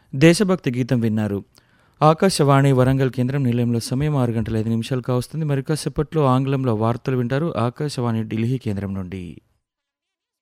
దేశభక్తి గీతం విన్నారు. ఆకాశవాణి వరంగల్ కేంద్రం నిలయంలో సమయం 6 గంటల 5 నిమిషాలు కావస్తుంది. మరి కాసేపట్లో ఆంగ్లంలో వార్తలు వింటారు ఆకాశవాణి ఢిల్లీ కేంద్రం నుండి.